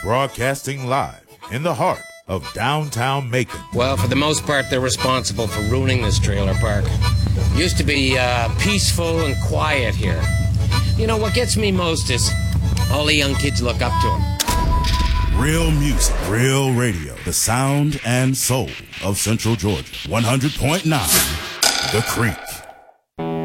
broadcasting live in the heart of downtown Macon. Well, for the most part, they're responsible for ruining this trailer park. Used to be peaceful and quiet here. You know, what gets me most is all the young kids look up to him. Real music, real radio, the sound and soul of Central Georgia. 100.9, The Creek.